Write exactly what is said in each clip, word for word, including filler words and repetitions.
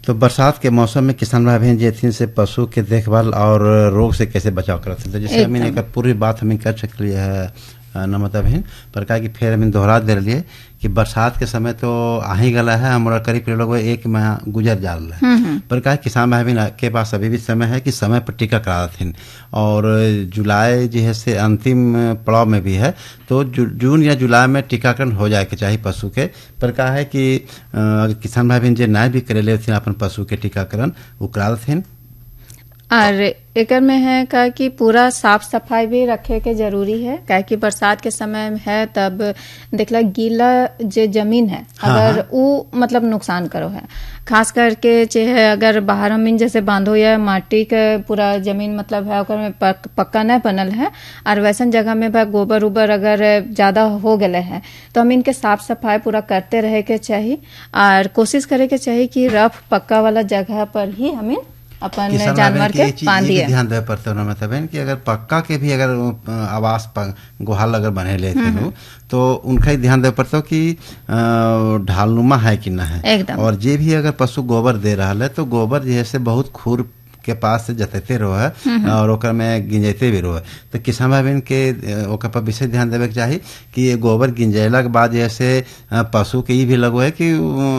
तो बरसात के मौसम में किसान भाई बहन जे से पशु के देखभाल और रोग से कैसे बचाव करते हैं, तो जैसे हमने एक पूरी बात हमें कर सकली है नमता बहन, पर का कि फिर हमें दोहरा दे रही है कि बरसात के समय तो आ ही गला है, हमारा करीब लोग एक माह गुजर जा रहा है, पर का किसान भाई बहन के पास अभी भी समय है कि समय पर टीका करा थी, और जुलाई जो है से अंतिम पड़ाव में भी है, तो जू, जून या जुलाई में टीकाकरण हो जाए के चाहिए पशु के। पर का है कि अगर किसान भाई बहन जो ना भी करे थे अपन पशु के टीकाकरण वो करा थे। और एक में है का कि पूरा साफ सफाई भी रखे के जरूरी है, क्या कि बरसात के समय है तब देखला गीला जो जमीन है अगर हाँ, वो मतलब नुकसान करो है, खास करके चाहे अगर बाहर हम जैसे बांधो या माटी के पूरा जमीन मतलब है ओकर में पक, पक्का नहीं बनल है, और वैसन जगह में भाई गोबर उबर अगर ज्यादा हो गए है तो हम इनके साफ सफाई पूरा करते रहे के चाहिए, और कोशिश करे के चाहिए कि रफ पक्का वाला जगह पर ही हमें अपन जानवर के बांधिए। ध्यान देवे पड़ते हो मतलब कि अगर पक्का के भी अगर आवास गुहाल अगर बने लेते हो तो उनका ही ध्यान देवे पड़ता हो कि ढालनुमा है कि ना है, और जे भी अगर पशु गोबर दे रहा है तो गोबर जैसे बहुत खुर के पास से जतेते रहो है और ओकर में गिंजते भी रहो है, तो किसान भाई बहन के ओकर पर विशेष ध्यान देवे के चाहिए कि ये गोबर गिंजेला के बाद जैसे पशु के ये भी लगो है कि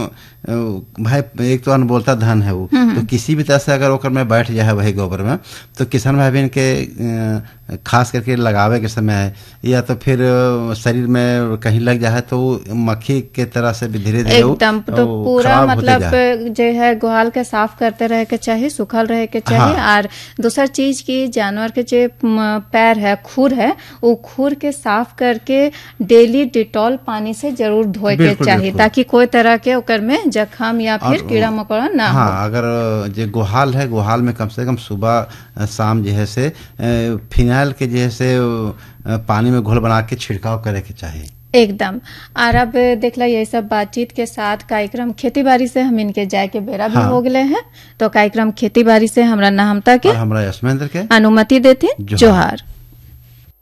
भाई एक तो अनबोलता धन है वो, तो किसी भी तरह से अगर ओकर में बैठ जाए वही गोबर में, तो किसान भाई बहन के खास करके लगावे के समय है या तो फिर शरीर में कहीं लग जाए तो मक्खी के तरह से भी धीरे धीरे एकदम तो पूरा मतलब जो है गुहाल के साफ करते रहे के चाहिए, सूखल रहे के चाहिए। हाँ। और दूसरा चीज की जानवर के जो पैर है खुर है वो खुर के साफ करके डेली डिटॉल पानी से जरूर धोए के चाहिए ताकि कोई तरह के ओकर में जख्म या फिर कीड़ा मकोड़ा ना हाँ, हो। अगर जो गुहाल है गुहाल में कम से कम सुबह शाम जो है से फिनाइल के जो है से पानी में घोल बना के छिड़काव करे के चाहिए एकदम। और अब देखला यही सब बातचीत के साथ कार्यक्रम खेती बाड़ी से हम इनके जाए के बेरा भी हाँ। हो गए हैं, तो कार्यक्रम खेती बाड़ी से हमरा नामता के हमरा यशमेंद्र के अनुमति देते जोहार।